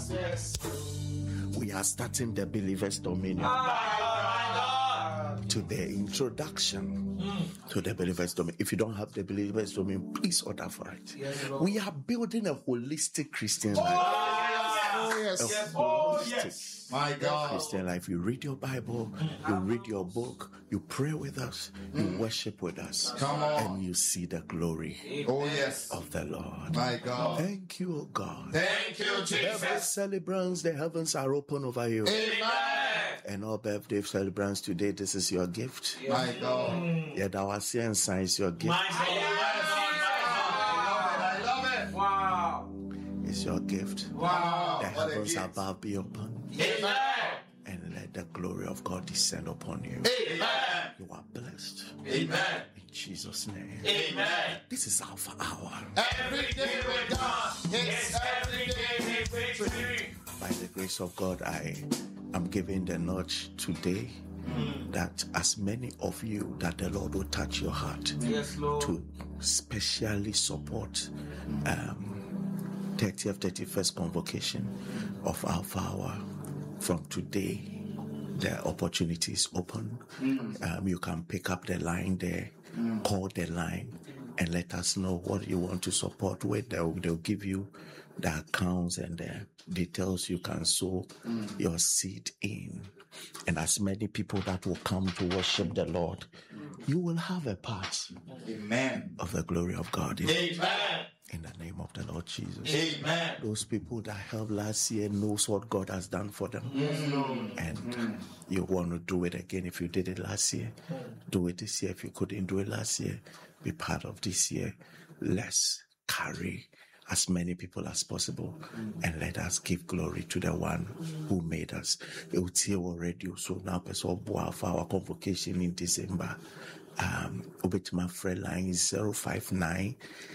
We are starting the Believer's Dominion. To the introduction to the Believer's Dominion. If you don't have the Believer's Dominion, please order for it. We are building a holistic Christian life. My God. Christian life. You read your Bible, you read your book, you pray with us, you worship with us, and you see the glory of the Lord. My God. Thank you, O God. Thank you, Jesus. Every celebrants, the heavens are open over you. Amen. And all birthday celebrants today, this is your gift. My God. Yet our science is your gift. I love it. Wow. It's your gift. Wow. The heavens above be open. Amen. And let the glory of God descend upon you. Amen. You are blessed. Amen. In Jesus' name. Amen. This is Alpha Hour. Every day with God. It's every day with victory. By the grace of God, I am giving the nudge today that as many of you that the Lord will touch your heart to specially support 30th, 31st convocation of Alpha Hour. From today, the opportunity is open. You can pick up the line there, call the line, and let us know what you want to support with. They'll give you the accounts and the details you can sow your seed in. And as many people that will come to worship the Lord, you will have a part of the glory of God. Amen. In the name of the Lord Jesus. Amen. Those people that helped last year knows what God has done for them. And you want to do it again. If you did it last year, do it this year. If you couldn't do it last year, be part of this year. Let's carry as many people as possible and let us give glory to the one who made us. Radio. So now for our convocation in December. Ubit my friend line is 059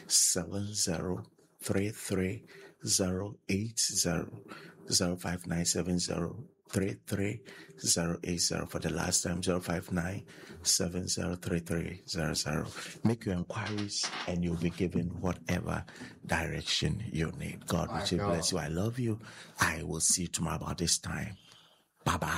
7033 080 059 7033 080 for the last time 059 7033 00. Make your inquiries and you'll be given whatever direction you need. God will bless you. I love you. I will see you tomorrow about this time. Bye bye.